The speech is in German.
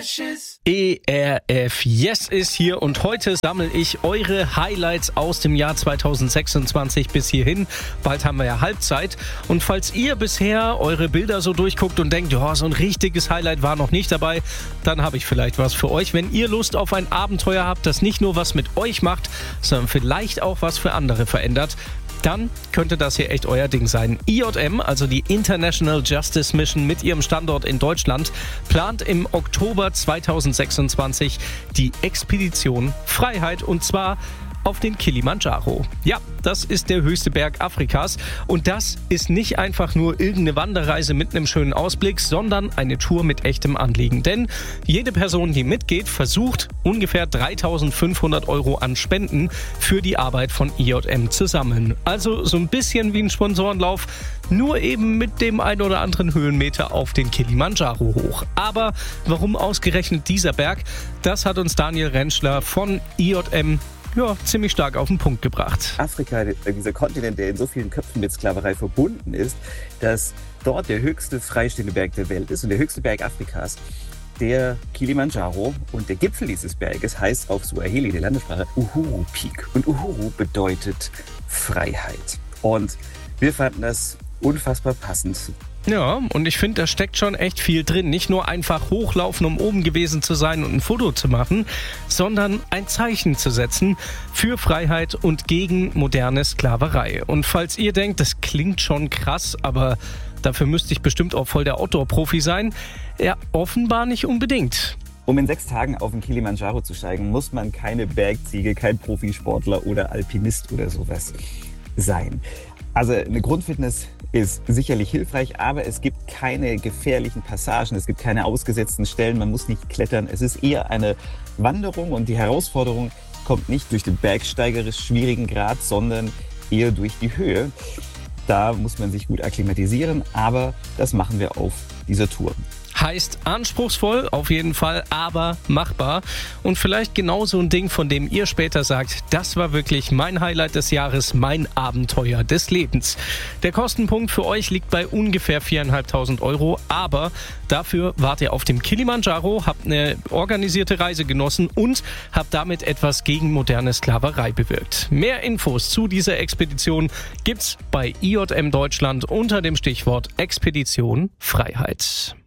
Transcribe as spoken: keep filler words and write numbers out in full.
E R F Yes ist hier und heute sammle ich eure Highlights aus dem Jahr zweitausendsechsundzwanzig bis hierhin. Bald haben wir ja Halbzeit. Und falls ihr bisher eure Bilder so durchguckt und denkt, ja, so ein richtiges Highlight war noch nicht dabei, dann habe ich vielleicht was für euch. Wenn ihr Lust auf ein Abenteuer habt, das nicht nur was mit euch macht, sondern vielleicht auch was für andere verändert, dann könnte das hier echt euer Ding sein. I J M, also die International Justice Mission mit ihrem Standort in Deutschland, plant im Oktober zweitausendsechsundzwanzig die Expedition Freiheit und zwar auf den Kilimanjaro. Ja, das ist der höchste Berg Afrikas und das ist nicht einfach nur irgendeine Wanderreise mit einem schönen Ausblick, sondern eine Tour mit echtem Anliegen. Denn jede Person, die mitgeht, versucht ungefähr dreitausendfünfhundert Euro an Spenden für die Arbeit von I J M zu sammeln. Also so ein bisschen wie ein Sponsorenlauf, nur eben mit dem ein oder anderen Höhenmeter auf den Kilimanjaro hoch. Aber warum ausgerechnet dieser Berg? Das hat uns Daniel Rentschler von I J M ja, ziemlich stark auf den Punkt gebracht. Afrika, dieser Kontinent, der in so vielen Köpfen mit Sklaverei verbunden ist, dass dort der höchste freistehende Berg der Welt ist und der höchste Berg Afrikas, der Kilimanjaro. Und der Gipfel dieses Berges heißt auf Swahili, der Landessprache, Uhuru Peak. Und Uhuru bedeutet Freiheit. Und wir fanden das unfassbar passend. Ja, und ich finde, da steckt schon echt viel drin. Nicht nur einfach hochlaufen, um oben gewesen zu sein und ein Foto zu machen, sondern ein Zeichen zu setzen für Freiheit und gegen moderne Sklaverei. Und falls ihr denkt, das klingt schon krass, aber dafür müsste ich bestimmt auch voll der Outdoor-Profi sein, ja, offenbar nicht unbedingt. Um in sechs Tagen auf den Kilimanjaro zu steigen, muss man keine Bergziege, kein Profisportler oder Alpinist oder sowas sein. Also eine Grundfitness ist sicherlich hilfreich, aber es gibt keine gefährlichen Passagen, es gibt keine ausgesetzten Stellen, man muss nicht klettern. Es ist eher eine Wanderung und die Herausforderung kommt nicht durch den bergsteigerisch schwierigen Grad, sondern eher durch die Höhe. Da muss man sich gut akklimatisieren, aber das machen wir auf dieser Tour. Heißt anspruchsvoll, auf jeden Fall, aber machbar. Und vielleicht genau so ein Ding, von dem ihr später sagt, das war wirklich mein Highlight des Jahres, mein Abenteuer des Lebens. Der Kostenpunkt für euch liegt bei ungefähr viertausendfünfhundert Euro, aber dafür wart ihr auf dem Kilimanjaro, habt eine organisierte Reise genossen und habt damit etwas gegen moderne Sklaverei bewirkt. Mehr Infos zu dieser Expedition gibt's bei I J M Deutschland unter dem Stichwort Expedition Freiheit.